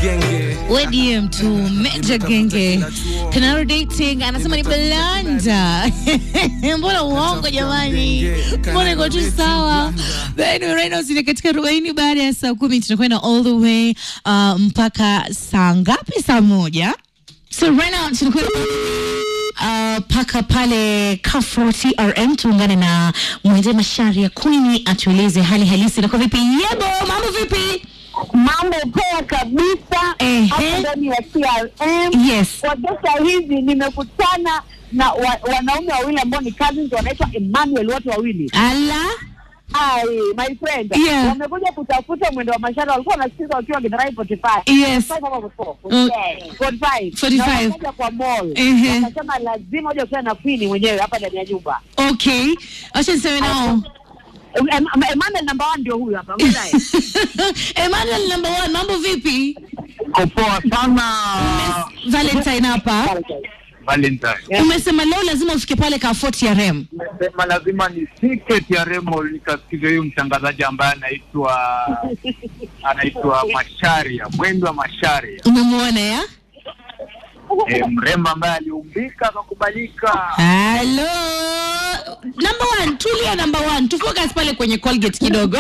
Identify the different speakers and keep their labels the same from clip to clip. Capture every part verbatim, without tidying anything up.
Speaker 1: We D M to Major Genge. Canaro Dating anasema ni blanda. Mbona uongo jamani? Mbona iko tu sawa? But anyway, right now sisi katika arobaini baada ya saa kumi tunakwenda all the way uh, mpaka saa ngapi? Saa moja. So right now tunakwenda Uh, paka pale K forty R M tuungane na Mwende Masharia Queen atueleze hali halisi na kwa vipi. Yebo, mambo vipi?
Speaker 2: Mambo poa kabisa.
Speaker 1: Eh,
Speaker 2: hapa ndani ya C R M.
Speaker 1: Yes.
Speaker 2: Kwa sasa hivi nimekutana na wa, wanaume wawili ambao ni cousins wanaitwa Emmanuel, wote wawili.
Speaker 1: Ala.
Speaker 2: Ai, my friend.
Speaker 1: Yeah.
Speaker 2: Wamekuja kutafuta Mwende wa Masharia, walikuwa wanasikiza wakiwa Githurai forty-five.
Speaker 1: Yes.
Speaker 2: forty-five.
Speaker 1: forty-five.
Speaker 2: Na kwa mall.
Speaker 1: Uh-huh.
Speaker 2: Wakasema lazima uje kukutana na Queen mwenyewe hapa ndani ya nyumba.
Speaker 1: Okay. Acha niseme nao.
Speaker 2: Emmanuel number one ndio huyu hapa. Ngoja.
Speaker 1: Emmanuel number one, mambo vipi?
Speaker 3: Poa sana.
Speaker 1: Valentine hapa.
Speaker 3: Valentine.
Speaker 1: Yeah. Umesema leo lazima ufike pale K forty R M.
Speaker 3: Umesema lazima nisike ya Remo nikasikize huyu mtangazaji ambaye anaitwa anaitwa Masharia, Mwende wa Masharia.
Speaker 1: Umemuona ya?
Speaker 3: Eh, mrembo ambaye aliumbika akakubalika.
Speaker 1: Hello. Number one, tulia number one. Tufocus pale kwenye Colgate kidogo.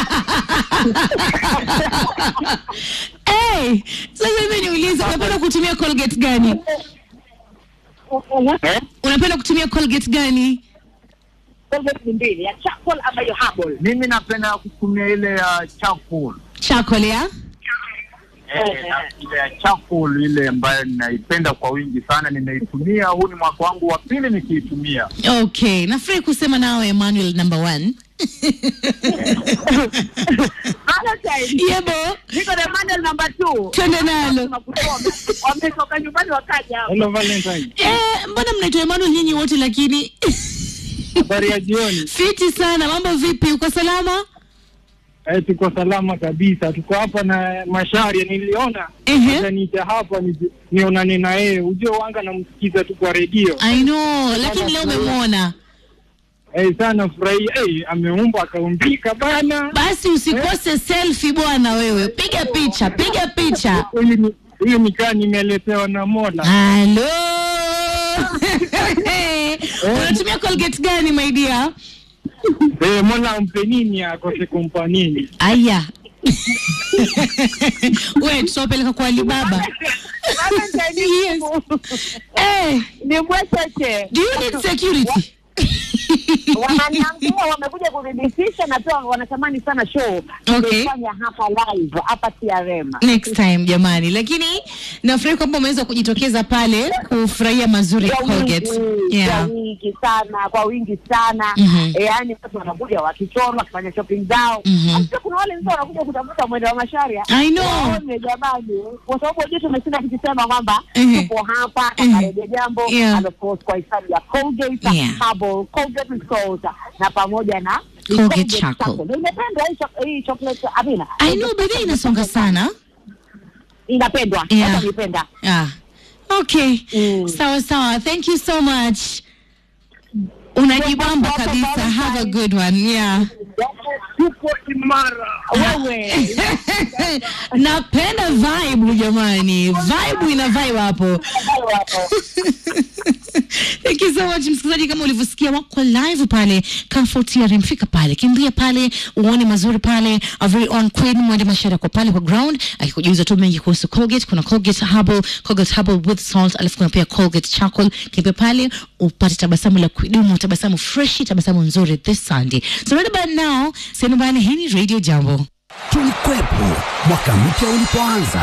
Speaker 1: Hey, sasa hivi niulize, unapenda kutumia Colgate gani?
Speaker 3: Eh?
Speaker 1: Unapenda kutumia Colgate gani?
Speaker 2: Colgate mbili, ya charcoal ama ya herbal.
Speaker 3: Mimi napenda kutumia ile ya charcoal.
Speaker 1: Charcoal ya?
Speaker 3: Eh, na ile ya charcoal ile ambayo ninaipenda kwa wingi sana, ninaitumia. Huu ni mwaka wangu wa pili nikiitumia.
Speaker 1: Okay, nafurahi kusema nawe Emmanuel number one. Yebo.
Speaker 2: Niko na Emmanuel number two.
Speaker 1: Twende nalo.
Speaker 2: Wametoka nyumbani wakaja hapa.
Speaker 3: Hello Valentine.
Speaker 1: Eh, mbona mnaitwa Emmanuel nyinyi wote lakini?
Speaker 3: Habari ya jioni.
Speaker 1: Fiti sana, mambo vipi? Uko salama?
Speaker 3: Eh, tuko salama kabisa. Tuko hapa na Masharia, niliona.
Speaker 1: Ehe.
Speaker 3: Nita hapa ni nionane na yeye. Ujue wanga namsikiza tu kwa redio.
Speaker 1: I know, lakini leo umemwona.
Speaker 3: Eh, sana furahi. Eh, ameumba akaumbika bana.
Speaker 1: Basi usikose eh, selfie bwana wewe. Piga picha, piga picha.
Speaker 3: Hili ni hili ni kani nimeletewa na Mola.
Speaker 1: Hello. Unatumia Colgate gani my dear?
Speaker 3: Eh, Mola umpe nini akose kumpa nini?
Speaker 1: Aya. Wewe tusopeleka kwa Alibaba. Yes. Eh,
Speaker 2: ni mwecheche.
Speaker 1: Do you need security?
Speaker 2: Wananiambia wamekuja kuridhisha na pia wanatamani sana show.
Speaker 1: Okay.
Speaker 2: Tunafanya hapa live hapa C R M.
Speaker 1: Next time jamani. Lakini nafurahi kwamba umeweza kujitokeza pale kufurahia mazuri ya Colgate.
Speaker 2: Yeah. Kwa wingi sana, kwa wingi sana.
Speaker 1: Mm-hmm.
Speaker 2: E, yani watu wanakuja wakichora, wakifanya shopping zao.
Speaker 1: Mm-hmm.
Speaker 2: Hata kuna wale ndio wanakuja kutafuta Mwende wa Masharia.
Speaker 1: I know.
Speaker 2: Waone jamani. Kwa sababu ndio tumeshinda tukisema kwamba
Speaker 1: Mm-hmm.
Speaker 2: tupo hapa kwa
Speaker 1: Mm-hmm.
Speaker 2: Radio Jambo.
Speaker 1: Yeah.
Speaker 2: And of course kwa hisani ya Colgate,
Speaker 1: Yeah.
Speaker 2: Herbal, Colgate Salt na pamoja na
Speaker 1: Colgate Charcoal.
Speaker 2: Nimependa hii chocolate Amina.
Speaker 1: I know, but then inasonga sana.
Speaker 2: Inapendwa.
Speaker 1: Yeah.
Speaker 2: Hata nipenda.
Speaker 1: Yeah. Okay.
Speaker 2: Mm.
Speaker 1: Sawa sawa. Thank you so much. Unajibamba kabisa. Have a good one. Yeah.
Speaker 3: Tupo imara.
Speaker 2: Wewe.
Speaker 1: Napenda vibe jamani. Vibe ina vibe hapo. Thank you so much msikilizaji, kama ulivyosikia wako live pale K forty R M, fika pale, kimbia pale uone mazuri pale. A very on Queen Mwende Masharia kwa pale kwa ground akikujuza tu mengi kuhusu Colgate. Kuna Colgate Herbal, Colgate Herbal with salt, alafu kuna pia Colgate Charcoal. Kimbia pale upate tabasamu la kudumu, tabasamu fresh, tabasamu nzuri this Sunday. So right about now, sema bana, hii ni Radio Jambo.
Speaker 4: Tulikwepo mwaka mpya ulipoanza.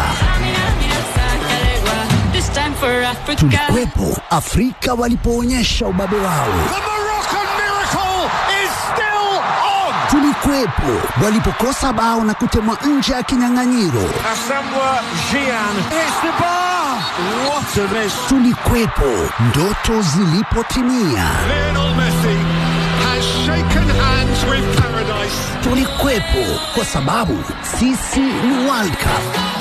Speaker 4: Tulikwepo Afrika walipoonyesha ubabe wao.
Speaker 5: The Moroccan miracle is still on.
Speaker 4: Tulikwepo walipokosa bao na kutemwa nje ya kinyang'anyiro.
Speaker 5: Asamoah Gyan hits the bar. What a miss.
Speaker 4: Tulikwepo ndoto zilipotimia.
Speaker 5: Lionel Messi has shaken hands with paradise.
Speaker 4: Tulikwepo kwa sababu sisi ni World Cup.